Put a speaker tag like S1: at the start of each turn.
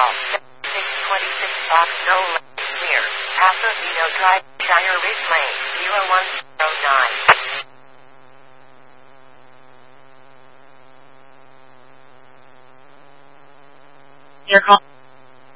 S1: call. 626 Fox No Lane, clear. Paso Vino Drive, Shire Ridge Lane, 0109.
S2: Your call.